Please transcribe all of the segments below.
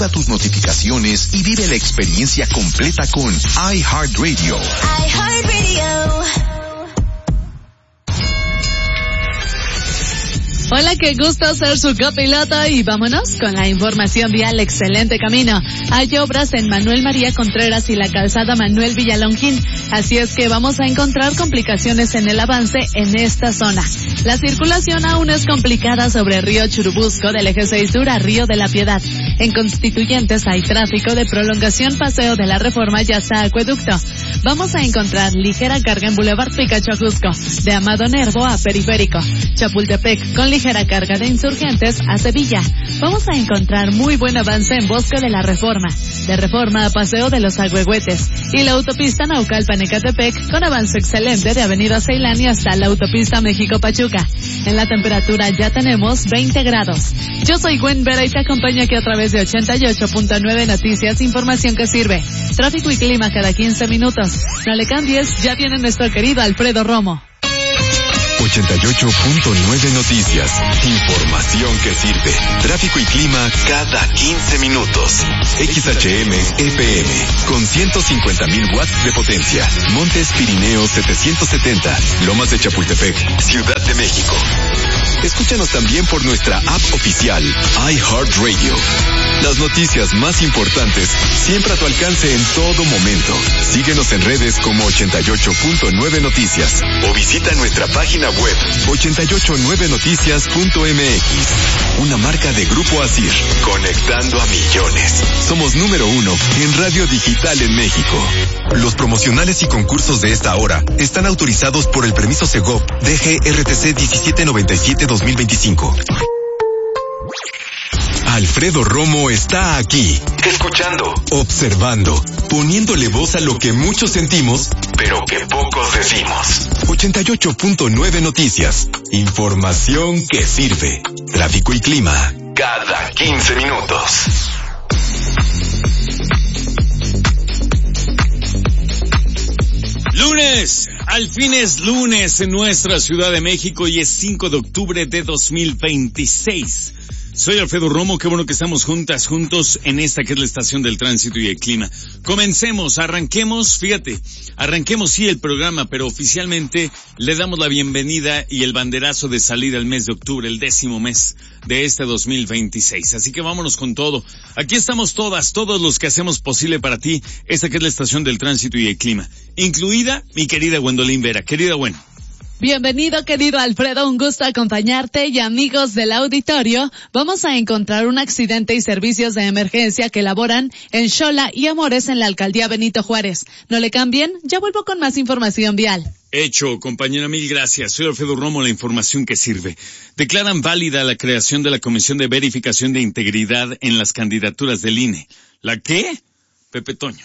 tus notificaciones y vive la experiencia completa con iHeartRadio. Hola, qué gusto ser su copiloto y vámonos con la información vial. Excelente camino. Hay obras en Manuel María Contreras y la calzada Manuel Villalongín, así es que vamos a encontrar complicaciones en el avance en esta zona. La circulación aún es complicada sobre Río Churubusco del eje 6 Sur a Río de la Piedad. En Constituyentes hay tráfico de prolongación Paseo de la Reforma y hasta Acueducto. Vamos a encontrar ligera carga en Boulevard Picacho a Cusco, de Amado Nervo a Periférico. Chapultepec con ligera carga de Insurgentes a Sevilla. Vamos a encontrar muy buen avance en Bosque de la Reforma, de Reforma a Paseo de los Agüehuetes, y la autopista Naucalpan-Ecatepec con avance excelente de Avenida Ceilán y hasta la autopista México-Pachuca. En la temperatura ya tenemos 20 grados. Yo soy Gwen Vera y te acompaño aquí a través de 88.9 Noticias, información que sirve. Tráfico y clima cada 15 minutos. No le cambies, ya viene nuestro querido Alfredo Romo. 88.9 Noticias, información que sirve. Tráfico y clima cada 15 minutos. XHM FM con 150,000 watts de potencia. Montes Pirineos 770, Lomas de Chapultepec, Ciudad de México. Escúchanos también por nuestra app oficial, iHeartRadio. Las noticias más importantes siempre a tu alcance en todo momento. Síguenos en redes como 88.9 Noticias o visita nuestra página web 889noticias.mx. Una marca de Grupo Asir, conectando a millones. Somos número 1 en radio digital en México. Los promocionales y concursos de esta hora están autorizados por el permiso Segov DGRTC 1797-2025. Alfredo Romo está aquí, escuchando, observando, poniéndole voz a lo que muchos sentimos, pero que pocos decimos. 88.9 Noticias, información que sirve. Tráfico y clima, cada 15 minutos. Lunes, al fin es lunes en nuestra Ciudad de México y es 5 de octubre de 2026. Soy Alfredo Romo, qué bueno que estamos juntos en esta que es la estación del tránsito y el clima. Comencemos, arranquemos sí el programa, pero oficialmente le damos la bienvenida y el banderazo de salida al mes de octubre, el 10º mes de este 2026. Así que vámonos con todo. Aquí estamos todos los que hacemos posible para ti esta que es la estación del tránsito y el clima, incluida mi querida Gwendolyn Vera. Querida Gwen. Bienvenido, querido Alfredo, un gusto acompañarte y amigos del auditorio. Vamos a encontrar un accidente y servicios de emergencia que laboran en Xola y Amores en la alcaldía Benito Juárez. No le cambien, ya vuelvo con más información vial. Hecho, compañera, mil gracias. Soy Alfredo Romo, la información que sirve. Declaran válida la creación de la Comisión de Verificación de Integridad en las candidaturas del INE. ¿La qué? Pepe Toño.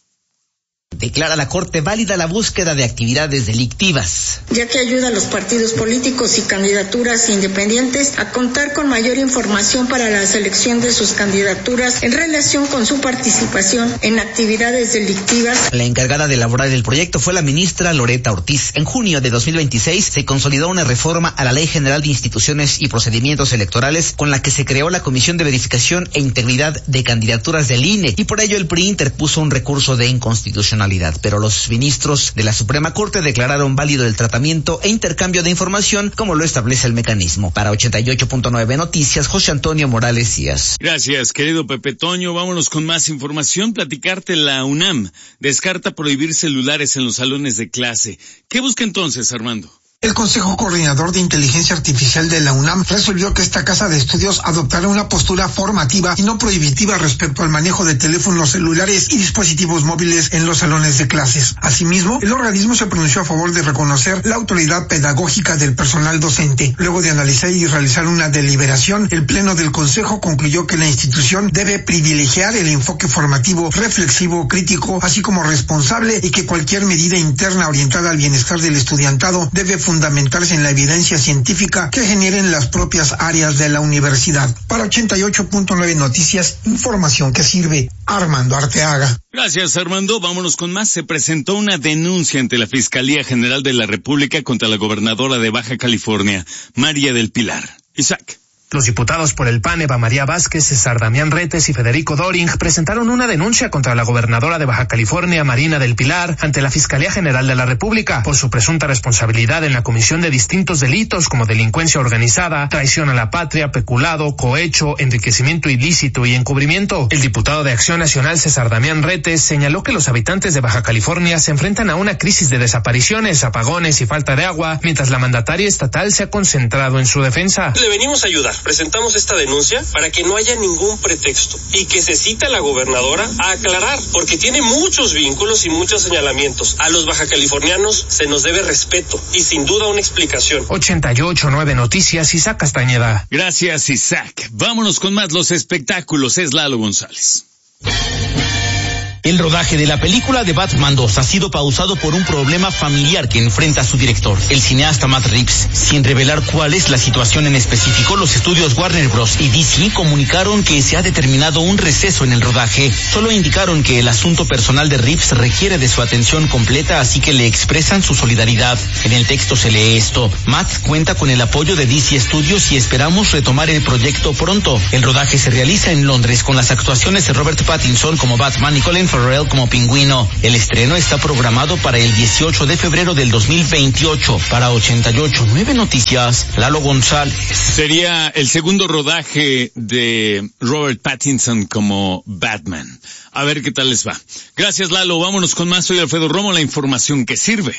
Declara la Corte válida la búsqueda de actividades delictivas, ya que ayuda a los partidos políticos y candidaturas independientes a contar con mayor información para la selección de sus candidaturas en relación con su participación en actividades delictivas. La encargada de elaborar el proyecto fue la ministra Loreta Ortiz. En junio de 2026 se consolidó una reforma a la Ley General de Instituciones y Procedimientos Electorales con la que se creó la Comisión de Verificación e Integridad de Candidaturas del INE y por ello el PRI interpuso un recurso de inconstitucionalidad. Pero los ministros de la Suprema Corte declararon válido el tratamiento e intercambio de información como lo establece el mecanismo. Para 88.9 Noticias, José Antonio Morales Díaz. Gracias, querido Pepe Toño. Vámonos con más información. Platicarte, la UNAM descarta prohibir celulares en los salones de clase. ¿Qué busca entonces, Armando? El Consejo Coordinador de Inteligencia Artificial de la UNAM resolvió que esta casa de estudios adoptará una postura formativa y no prohibitiva respecto al manejo de teléfonos celulares y dispositivos móviles en los salones de clases. Asimismo, el organismo se pronunció a favor de reconocer la autoridad pedagógica del personal docente. Luego de analizar y realizar una deliberación, el Pleno del Consejo concluyó que la institución debe privilegiar el enfoque formativo, reflexivo, crítico, así como responsable, y que cualquier medida interna orientada al bienestar del estudiantado debe fundamentarse en la evidencia científica que generen las propias áreas de la universidad. Para 88.9 Noticias, información que sirve. Armando Arteaga. Gracias, Armando. Vámonos con más. Se presentó una denuncia ante la Fiscalía General de la República contra la gobernadora de Baja California, María del Pilar. Isaac. Los diputados por el PAN, Eva María Vázquez, César Damián Retes y Federico Doring, presentaron una denuncia contra la gobernadora de Baja California, Marina del Pilar, ante la Fiscalía General de la República por su presunta responsabilidad en la comisión de distintos delitos como delincuencia organizada, traición a la patria, peculado, cohecho, enriquecimiento ilícito y encubrimiento. El diputado de Acción Nacional, César Damián Retes, señaló que los habitantes de Baja California se enfrentan a una crisis de desapariciones, apagones y falta de agua, mientras la mandataria estatal se ha concentrado en su defensa. Le venimos a ayudar. Presentamos esta denuncia para que no haya ningún pretexto y que se cite a la gobernadora a aclarar, porque tiene muchos vínculos y muchos señalamientos. A los bajacalifornianos se nos debe respeto y sin duda una explicación. 88.9 Noticias, Isaac Castañeda. Gracias, Isaac. Vámonos con más los espectáculos. Es Lalo González. El rodaje de la película de Batman 2 ha sido pausado por un problema familiar que enfrenta a su director, el cineasta Matt Reeves. Sin revelar cuál es la situación en específico, los estudios Warner Bros. Y DC comunicaron que se ha determinado un receso en el rodaje. Solo indicaron que el asunto personal de Reeves requiere de su atención completa, así que le expresan su solidaridad. En el texto se lee esto: Matt cuenta con el apoyo de DC Studios y esperamos retomar el proyecto pronto. El rodaje se realiza en Londres con las actuaciones de Robert Pattinson como Batman y Colin Farrell como Pingüino. El estreno está programado para el 18 de febrero del 2028. Para 88.9 Noticias, Lalo González. Sería el segundo rodaje de Robert Pattinson como Batman. A ver qué tal les va. Gracias, Lalo. Vámonos con más. Soy Alfredo Romo, la información que sirve.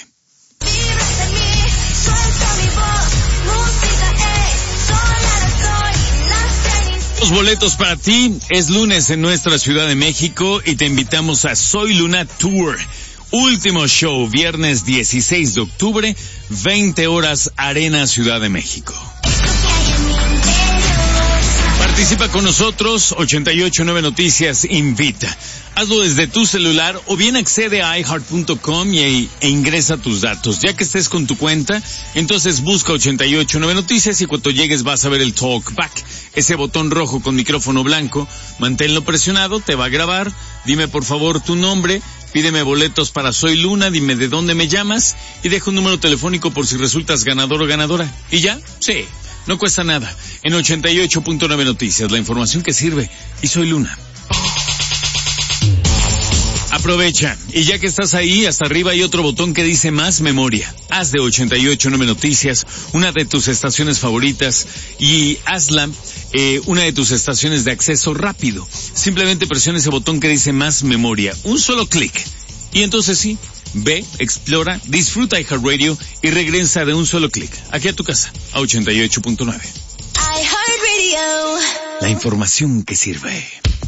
Los boletos para ti. Es lunes en nuestra Ciudad de México y te invitamos a Soy Luna Tour. Último show, viernes 16 de octubre, 20 horas, Arena Ciudad de México. Participa con nosotros, 88.9 Noticias invita. Hazlo desde tu celular o bien accede a iHeart.com e ingresa tus datos. Ya que estés con tu cuenta, entonces busca 88.9 Noticias y cuando llegues vas a ver el Talk Back. Ese botón rojo con micrófono blanco, manténlo presionado, te va a grabar. Dime por favor tu nombre, pídeme boletos para Soy Luna, dime de dónde me llamas y deja un número telefónico por si resultas ganador o ganadora. ¿Y ya? Sí, no cuesta nada. En 88.9 Noticias, la información que sirve. Y Soy Luna. Aprovecha, y ya que estás ahí, hasta arriba hay otro botón que dice Más Memoria. Haz de 88.9 Noticias una de tus estaciones favoritas y hazla una de tus estaciones de acceso rápido. Simplemente presiona ese botón que dice Más Memoria. Un solo clic. Y entonces sí, ve, explora, disfruta iHeartRadio y regresa de un solo clic. Aquí a tu casa, a 88.9. iHeartRadio. La información que sirve.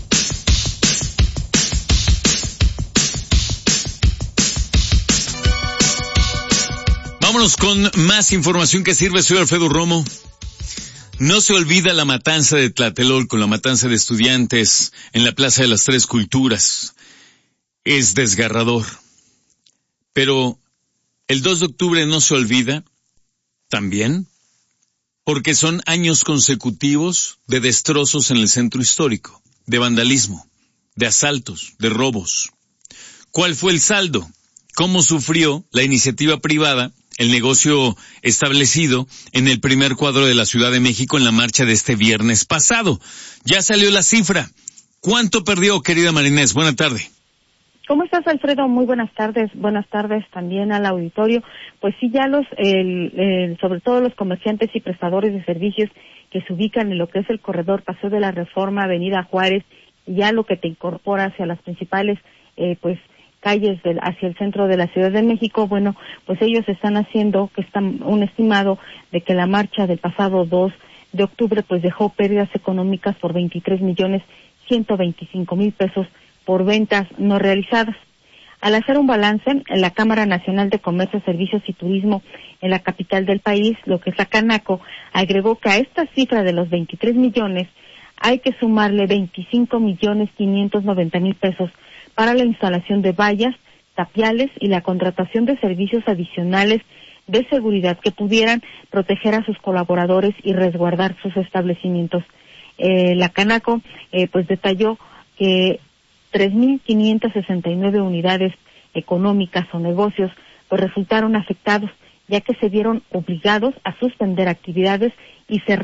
Vámonos con más información que sirve. Soy Alfredo Romo. No se olvida la matanza de Tlatelolco, la matanza de estudiantes en la Plaza de las Tres Culturas. Es desgarrador. Pero el 2 de octubre no se olvida también porque son años consecutivos de destrozos en el centro histórico, de vandalismo, de asaltos, de robos. ¿Cuál fue el saldo? ¿Cómo sufrió la iniciativa privada, el negocio establecido en el primer cuadro de la Ciudad de México en la marcha de este viernes pasado? Ya salió la cifra. ¿Cuánto perdió, querida Marinés? Buena tarde. ¿Cómo estás, Alfredo? Muy buenas tardes. Buenas tardes también al auditorio. Pues sí, ya sobre todo los comerciantes y prestadores de servicios que se ubican en lo que es el corredor Paseo de la Reforma, Avenida Juárez, y ya lo que te incorpora hacia las principales, calles hacia el centro de la Ciudad de México, bueno, pues ellos están haciendo un estimado de que la marcha del pasado 2 de octubre pues dejó pérdidas económicas por 23,125,000 pesos por ventas no realizadas. Al hacer un balance, en la Cámara Nacional de Comercio, Servicios y Turismo en la capital del país, lo que es la Canaco, agregó que a esta cifra de los 23 millones hay que sumarle 25,590,000 pesos para la instalación de vallas, tapiales y la contratación de servicios adicionales de seguridad que pudieran proteger a sus colaboradores y resguardar sus establecimientos. La Canaco pues detalló que 3,569 unidades económicas o negocios pues resultaron afectados, ya que se vieron obligados a suspender actividades y cerrar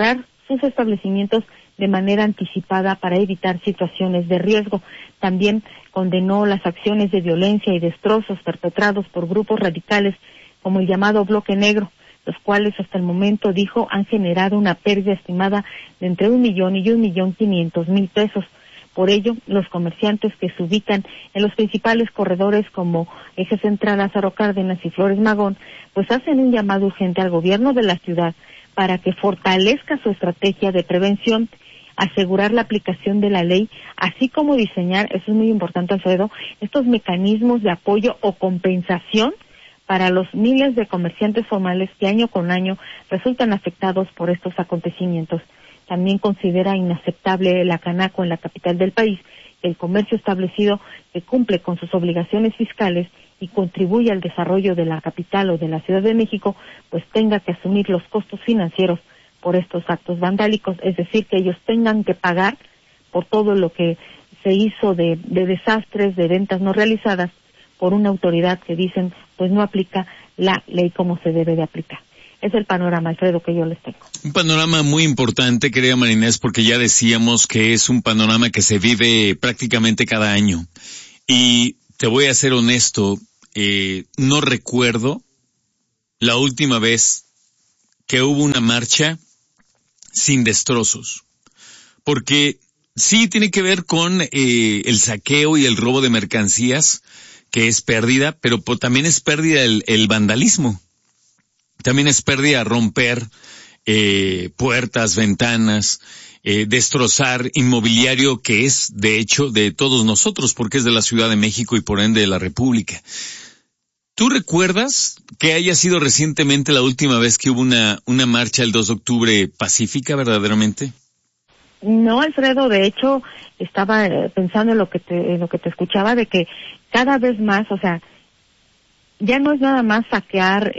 sus establecimientos de manera anticipada para evitar situaciones de riesgo. También condenó las acciones de violencia y destrozos perpetrados por grupos radicales como el llamado Bloque Negro, los cuales hasta el momento, dijo, han generado una pérdida estimada de entre 1 millón y 1.500.000 pesos. Por ello, los comerciantes que se ubican en los principales corredores como Eje Central, Lázaro Cárdenas y Flores Magón, pues hacen un llamado urgente al gobierno de la ciudad para que fortalezca su estrategia de prevención, asegurar la aplicación de la ley, así como diseñar, eso es muy importante, Alfredo, estos mecanismos de apoyo o compensación para los miles de comerciantes formales que año con año resultan afectados por estos acontecimientos. También considera inaceptable la Canaco en la capital del país, el comercio establecido que cumple con sus obligaciones fiscales y contribuye al desarrollo de la capital o de la Ciudad de México, pues tenga que asumir los costos financieros por estos actos vandálicos, es decir, que ellos tengan que pagar por todo lo que se hizo de desastres, de ventas no realizadas por una autoridad que dicen pues no aplica la ley como se debe de aplicar. Es el panorama, Alfredo, que yo les tengo. Un panorama muy importante, querida María Inés, porque ya decíamos que es un panorama que se vive prácticamente cada año. Y te voy a ser honesto, no recuerdo la última vez que hubo una marcha sin destrozos. Porque sí tiene que ver con el saqueo y el robo de mercancías, que es pérdida, pero también es pérdida el vandalismo. También es pérdida romper puertas, ventanas, destrozar inmobiliario que es, de hecho, de todos nosotros, porque es de la Ciudad de México y por ende de la República. ¿Tú recuerdas que haya sido recientemente la última vez que hubo una marcha el 2 de octubre pacífica, verdaderamente? No, Alfredo, de hecho, estaba pensando en lo que te escuchaba, de que cada vez más, o sea, ya no es nada más saquear,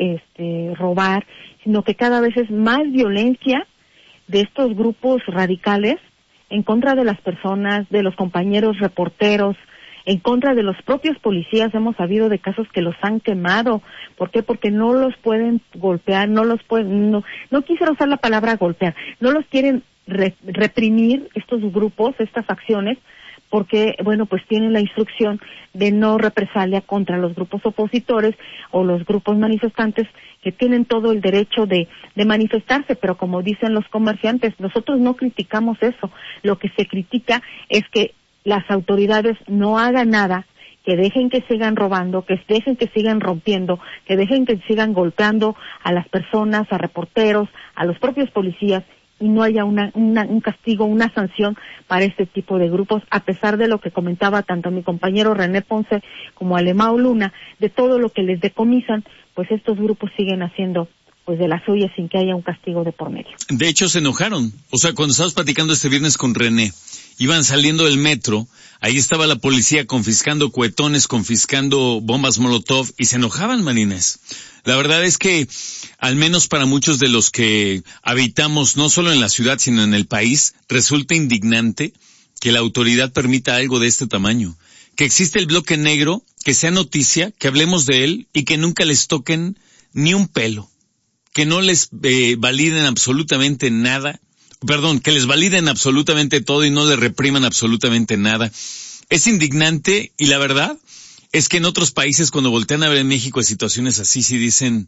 robar, sino que cada vez es más violencia de estos grupos radicales en contra de las personas, de los compañeros reporteros, en contra de los propios policías. Hemos sabido de casos que los han quemado. ¿Por qué? Porque no los pueden golpear, no quisiera usar la palabra golpear, no los quieren reprimir estos grupos, estas acciones, porque, bueno, pues tienen la instrucción de no represalia contra los grupos opositores o los grupos manifestantes que tienen todo el derecho de manifestarse, pero como dicen los comerciantes, nosotros no criticamos eso. Lo que se critica es que las autoridades no hagan nada, que dejen que sigan robando, que dejen que sigan rompiendo, que dejen que sigan golpeando a las personas, a reporteros, a los propios policías, y no haya un castigo, una sanción para este tipo de grupos, a pesar de lo que comentaba tanto mi compañero René Ponce como Alemão Luna, de todo lo que les decomisan, pues estos grupos siguen haciendo pues de las suyas sin que haya un castigo de por medio. De hecho se enojaron, o sea, cuando estábamos platicando este viernes con René, iban saliendo del metro, ahí estaba la policía confiscando cuetones, confiscando bombas Molotov, y se enojaban, Marines. La verdad es que, al menos para muchos de los que habitamos no solo en la ciudad, sino en el país, resulta indignante que la autoridad permita algo de este tamaño. Que existe el bloque negro, que sea noticia, que hablemos de él y que nunca les toquen ni un pelo. Que no les validen absolutamente nada. Perdón, que les validen absolutamente todo y no les repriman absolutamente nada. Es indignante y la verdad es que en otros países cuando voltean a ver en México situaciones así, sí dicen,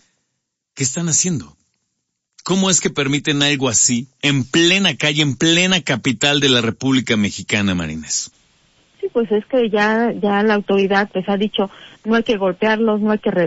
¿qué están haciendo? ¿Cómo es que permiten algo así en plena calle, en plena capital de la República Mexicana, Marines? Sí, pues es que ya la autoridad pues ha dicho, no hay que golpearlos, no hay que,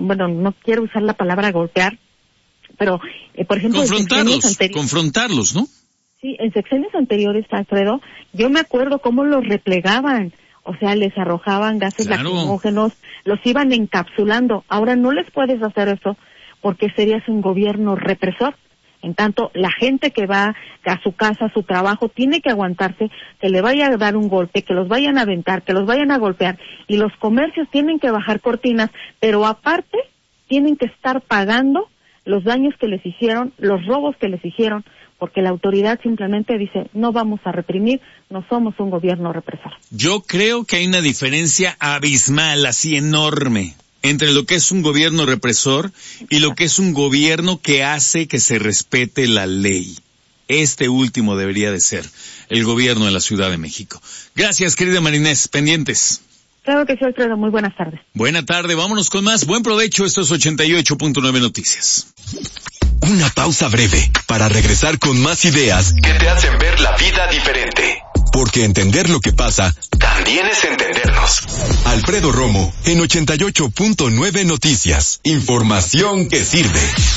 no quiero usar la palabra golpear, pero, por ejemplo, confrontarlos, ¿no? Sí, en sexenios anteriores, Alfredo, yo me acuerdo cómo los replegaban, o sea, les arrojaban gases lacrimógenos, los iban encapsulando. Ahora no les puedes hacer eso porque serías un gobierno represor. En tanto, la gente que va a su casa, a su trabajo, tiene que aguantarse, que le vaya a dar un golpe, que los vayan a aventar, que los vayan a golpear, y los comercios tienen que bajar cortinas, pero aparte tienen que estar pagando los daños que les hicieron, los robos que les hicieron, porque la autoridad simplemente dice, no vamos a reprimir, no somos un gobierno represor. Yo creo que hay una diferencia abismal, así enorme, entre lo que es un gobierno represor y lo que es un gobierno que hace que se respete la ley. Este último debería de ser el gobierno de la Ciudad de México. Gracias, querida Marinés. Pendientes. Claro que sí, Alfredo. Muy buenas tardes. Buena tarde. Vámonos con más. Buen provecho. Esto es 88.9 Noticias. Una pausa breve para regresar con más ideas que te hacen ver la vida diferente. Porque entender lo que pasa también es entendernos. Alfredo Romo en 88.9 Noticias. Información que sirve.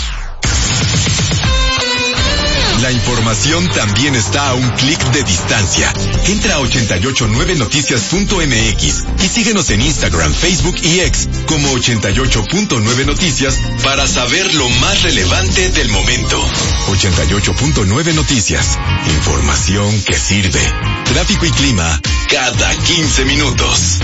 La información también está a un clic de distancia. Entra a 889noticias.mx y síguenos en Instagram, Facebook y X como 88.9 Noticias para saber lo más relevante del momento. 88.9 Noticias. Información que sirve. Tráfico y clima cada 15 minutos.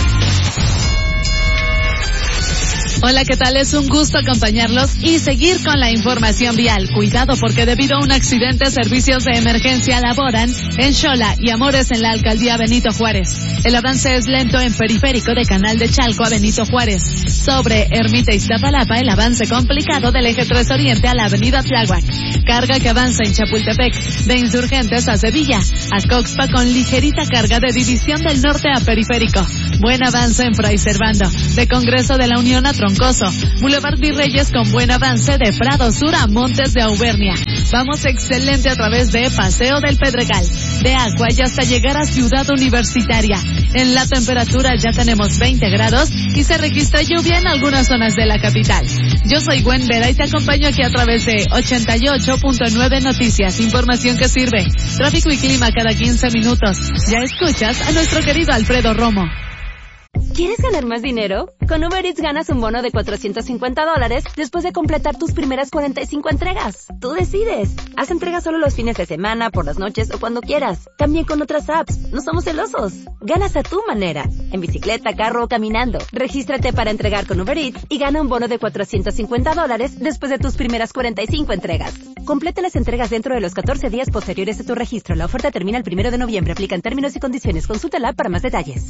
Hola, ¿qué tal? Es un gusto acompañarlos y seguir con la información vial. Cuidado porque debido a un accidente, servicios de emergencia laboran en Xola y Amores en la alcaldía Benito Juárez. El avance es lento en periférico de Canal de Chalco a Benito Juárez. Sobre Ermita Iztapalapa, el avance complicado del eje 3 Oriente a la avenida Tláhuac. Carga que avanza en Chapultepec, de Insurgentes a Sevilla, a Coxpa con ligerita carga de División del Norte a periférico. Buen avance en Fray Servando, de Congreso de la Unión a Troncoso, Boulevard Virreyes con buen avance de Prado Sur a Montes de Auvernia. Vamos excelente a través de Paseo del Pedregal, de Agua y hasta llegar a Ciudad Universitaria. En la temperatura ya tenemos 20 grados y se registra lluvia en algunas zonas de la capital. Yo soy Gwen Vera y te acompaño aquí a través de 88.9 Noticias, información que sirve. Tráfico y clima cada 15 minutos. Ya escuchas a nuestro querido Alfredo Romo. ¿Quieres ganar más dinero? Con Uber Eats ganas un bono de $450 después de completar tus primeras 45 entregas. Tú decides. Haz entregas solo los fines de semana, por las noches o cuando quieras. También con otras apps. No somos celosos. Ganas a tu manera. En bicicleta, carro o caminando. Regístrate para entregar con Uber Eats y gana un bono de $450 después de tus primeras 45 entregas. Completa las entregas dentro de los 14 días posteriores a tu registro. La oferta termina el 1 de noviembre. Aplican términos y condiciones. Consúltala para más detalles.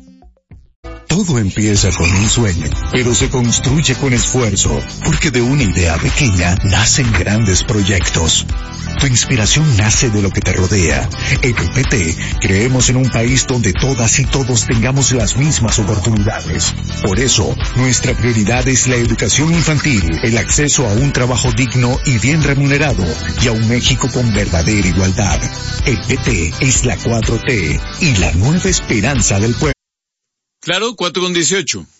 Todo empieza con un sueño, pero se construye con esfuerzo, porque de una idea pequeña nacen grandes proyectos. Tu inspiración nace de lo que te rodea. En EPT creemos en un país donde todas y todos tengamos las mismas oportunidades. Por eso, nuestra prioridad es la educación infantil, el acceso a un trabajo digno y bien remunerado, y a un México con verdadera igualdad. EPT es la 4T y la nueva esperanza del pueblo. Claro, 4:18.